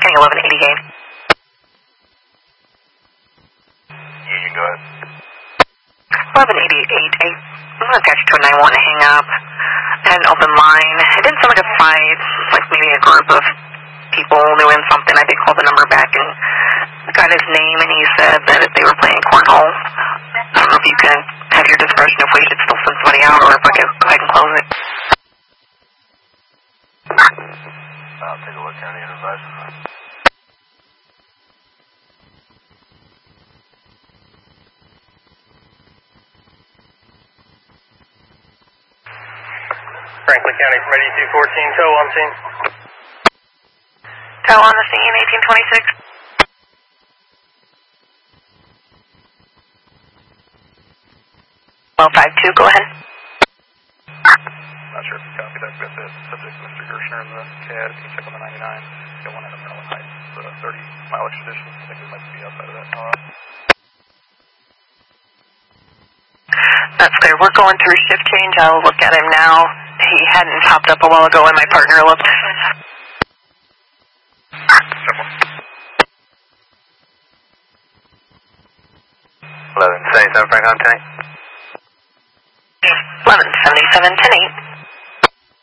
County 1188. You can go ahead. 1188. I'm going to attach you to a 911 to hang up. I had an open line. It didn't sound like a fight. It's like maybe a group of people doing something. I did call the number back and got his name, and he said that they were playing cornhole. I don't know if you can have your discretion if we should still send somebody out or if I could go ahead and close it. I'll take a look at the advice. Franklin County from 8214, tow on scene. Tow on the scene, 1826. 1252, go ahead. Not sure if you copied that, but the subject, Mr. Gershner, in the CAD, you can check on the 99. Got one out of Maryland Heights, 30-mile extradition. I think we might be outside of that. That's clear. We're going through shift change. I'll look at him now. He hadn't popped up a while ago when my partner looked. 1177 Franklin 10. 1177, 10-8.